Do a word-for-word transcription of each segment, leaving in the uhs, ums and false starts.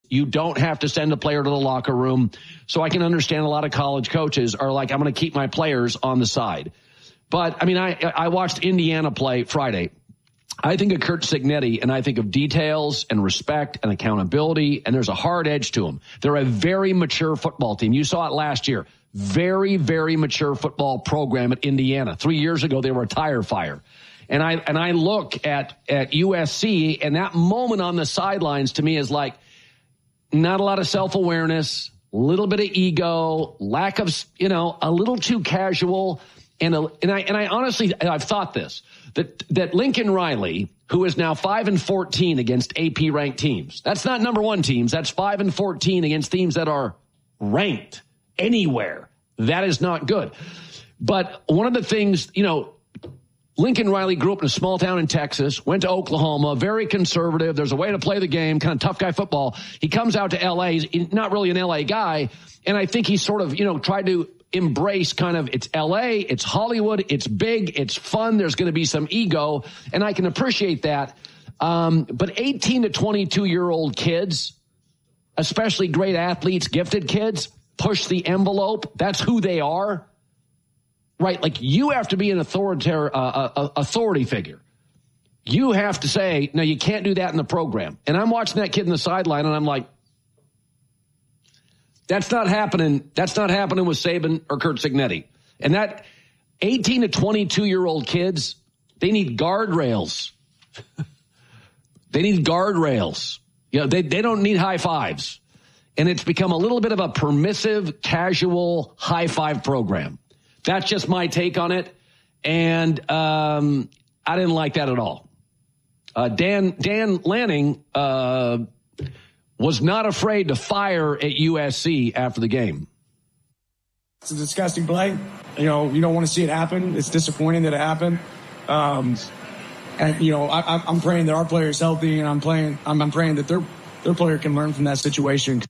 You don't have to send a player to the locker room. So I can understand a lot of college coaches are like, I'm going to keep my players on the side. But, I mean, I, I watched Indiana play Friday. I think of Curt Cignetti, and I think of details and respect and accountability, and there's a hard edge to them. They're a very mature football team. You saw it last year. Very, very mature football program at Indiana. Three years ago, they were a tire fire. And I and I look at, at U S C, and that moment on the sidelines to me is like not a lot of self-awareness, a little bit of ego, lack of, you know, a little too casual. And a, and I and I honestly, I've thought this, that that Lincoln Riley, who is now five and fourteen against A P ranked teams, that's not number one teams. That's five and fourteen against teams that are ranked anywhere. That is not good. But one of the things, you know, Lincoln Riley grew up in a small town in Texas, went to Oklahoma, very conservative. There's a way to play the game, kind of tough guy football. He comes out to L A. He's not really an L A guy. And I think he sort of, you know, tried to embrace kind of it's L A, it's Hollywood, it's big, it's fun. There's going to be some ego. And I can appreciate that. Um, but eighteen to twenty-two year old kids, especially great athletes, gifted kids, push the envelope. That's who they are. Right, like you have to be an authoritarian uh, uh, authority figure. You have to say, no, you can't do that in the program. And I'm watching that kid in the sideline, and I'm like, that's not happening. That's not happening with Saban or Curt Cignetti. And that eighteen to twenty-two year old kids, they need guardrails. They need guardrails. You know, they they don't need high fives. And it's become a little bit of a permissive, casual high five program. That's just my take on it, and um, I didn't like that at all. Uh, Dan Dan Lanning uh, was not afraid to fire at U S C after the game. It's a disgusting play. You know, you don't want to see it happen. It's disappointing that it happened. Um, and you know, I, I'm praying that our player is healthy, and I'm playing. I'm, I'm praying that their their player can learn from that situation.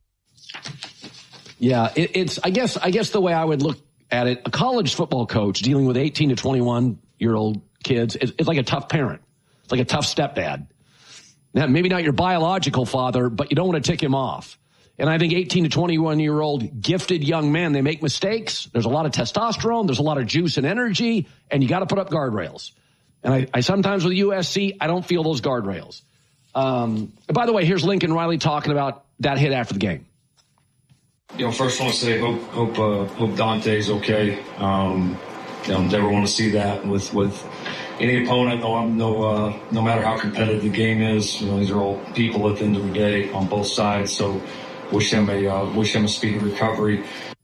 Yeah, it, it's. I guess. I guess the way I would look at it, a college football coach dealing with eighteen to twenty-one year old kids, it's, it's like a tough parent. It's like a tough stepdad. Now, maybe not your biological father, but you don't want to tick him off. And I think eighteen to twenty-one year old gifted young men, they make mistakes. There's a lot of testosterone. There's a lot of juice and energy, and you got to put up guardrails. And I, I sometimes with U S C, I don't feel those guardrails. Um, by the way, here's Lincoln Riley talking about that hit after the game. You know, first I want to say hope hope uh, hope Dante's okay. Um, you know, never want to see that with with any opponent. No, no, uh, no matter how competitive the game is. You know, these are all people at the end of the day on both sides. So, wish him a uh, wish him a speedy recovery.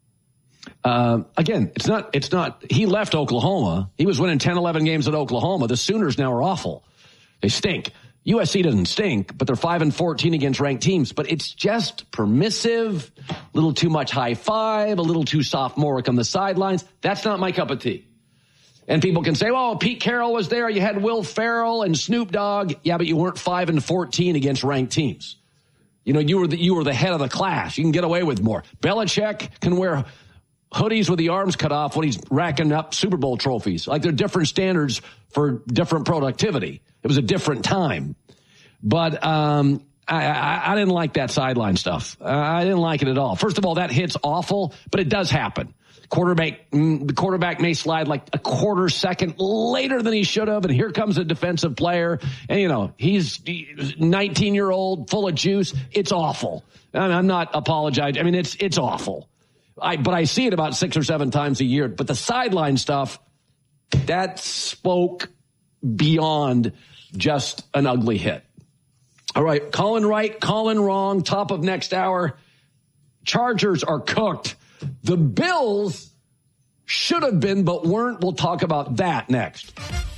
Uh, again, it's not it's not. He left Oklahoma. He was winning ten, eleven games at Oklahoma. The Sooners now are awful. They stink. U S C doesn't stink, but they're five and fourteen against ranked teams. But it's just permissive, a little too much high five, a little too sophomoric on the sidelines. That's not my cup of tea. And people can say, well, Pete Carroll was there. You had Will Ferrell and Snoop Dogg. Yeah, but you weren't five and fourteen against ranked teams. You know, you were the, you were the head of the class. You can get away with more. Belichick can wear hoodies with the arms cut off when he's racking up Super Bowl trophies. Like, they're different standards for different productivity. It was a different time. But um, I, I, I didn't like that sideline stuff. Uh, I didn't like it at all. First of all, that hit's awful, but it does happen. Quarterback, the quarterback may slide like a quarter second later than he should have, and here comes a defensive player, and, you know, he's nineteen-year-old, full of juice. It's awful. I mean, I'm not apologizing. I mean, it's it's awful. I, but I see it about six or seven times a year. But the sideline stuff, that spoke beyond just an ugly hit. All right, calling right, calling wrong, top of next hour. Chargers are cooked. The Bills should have been but weren't. We'll talk about that next.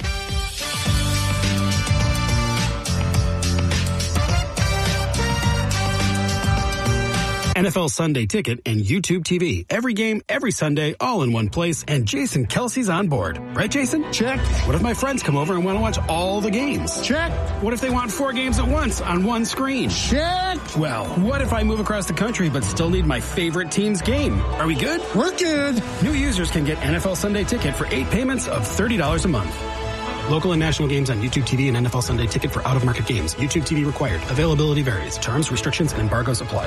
N F L Sunday Ticket and YouTube T V. Every game, every Sunday, all in one place. And Jason Kelsey's on board. Right, Jason? Check. What if my friends come over and want to watch all the games? Check. What if they want four games at once on one screen? Check. Well, what if I move across the country but still need my favorite team's game? Are we good? We're good. New users can get N F L Sunday Ticket for eight payments of thirty dollars a month. Local and national games on YouTube T V and N F L Sunday Ticket for out-of-market games. YouTube T V required. Availability varies. Terms, restrictions, and embargoes apply.